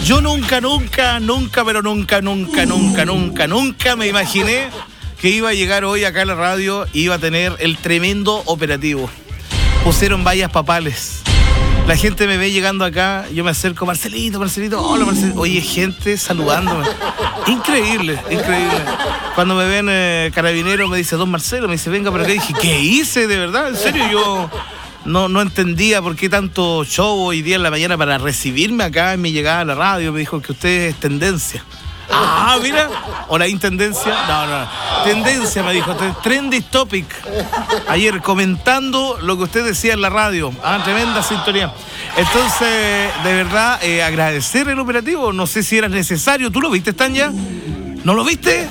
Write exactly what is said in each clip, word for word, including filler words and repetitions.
Yo nunca, nunca, nunca, pero nunca, nunca, nunca, nunca, nunca me imaginé que iba a llegar hoy acá a la radio y iba a tener el tremendo operativo. Pusieron vallas papales. La gente me ve llegando acá, yo me acerco, Marcelito, Marcelito, hola Marcelito. Oye, gente saludándome. Increíble, increíble. Cuando me ven eh, carabinero me dice, don Marcelo, me dice, venga para acá. Y dije, ¿qué hice de verdad? En serio, yo no, no entendía por qué tanto show hoy día en la mañana para recibirme acá en mi llegada a la radio. Me dijo que usted es tendencia. Ah, mira, o la intendencia. No, no, tendencia me dijo, trending topic. Ayer comentando lo que usted decía en la radio. Ah, tremenda sintonía. Entonces, de verdad, eh, agradecer el operativo. No sé si era necesario. ¿Tú lo viste, Tanya? ¿No lo viste?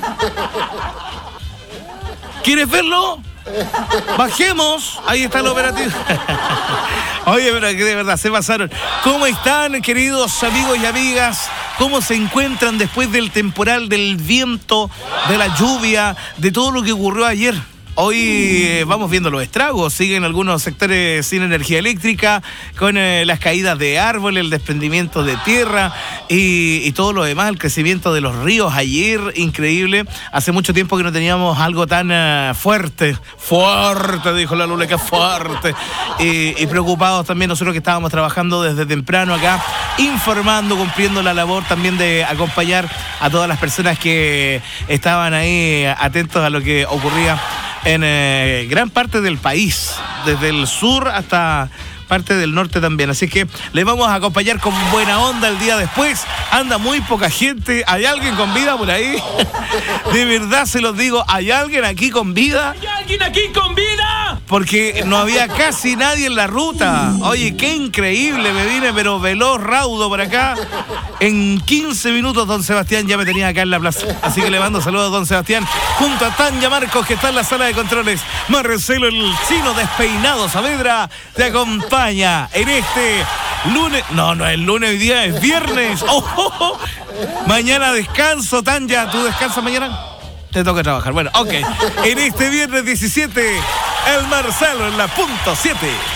¿Quieres verlo? Bajemos, ahí está el operativo. Oye, pero que de verdad se pasaron. ¿Cómo están, queridos amigos y amigas? ¿Cómo se encuentran después del temporal, del viento, de la lluvia, de todo lo que ocurrió ayer? Hoy eh, vamos viendo los estragos, siguen algunos sectores sin energía eléctrica, con eh, las caídas de árboles, el desprendimiento de tierra y, y todo lo demás, el crecimiento de los ríos ayer, increíble. Hace mucho tiempo que no teníamos algo tan uh, fuerte, fuerte, dijo la Lula, que fuerte, y, y preocupados también nosotros que estábamos trabajando desde temprano acá, informando, cumpliendo la labor también de acompañar a todas las personas que estaban ahí atentos a lo que ocurría en eh, gran parte del país, desde el sur hasta parte del norte también. Así que les vamos a acompañar con buena onda el día después. Anda muy poca gente. ¿Hay alguien con vida por ahí? De verdad se los digo, ¿hay alguien aquí con vida? ¿Hay alguien aquí con vida? Porque no había casi nadie en la ruta. Oye, qué increíble, me vine pero veloz, raudo por acá. En quince minutos don Sebastián ya me tenía acá en la plaza. Así que le mando saludos a don Sebastián, junto a Tanya Marcos, que está en la sala de controles. Marcelo el chino despeinado Saavedra te acompaña en este lunes. No, no es lunes, hoy día es viernes. Oh, oh, oh. Mañana descanso, Tanya. ¿Tú descansas mañana? Te toca trabajar. Bueno, ok. En este viernes diecisiete, el Marcelo en la punto siete.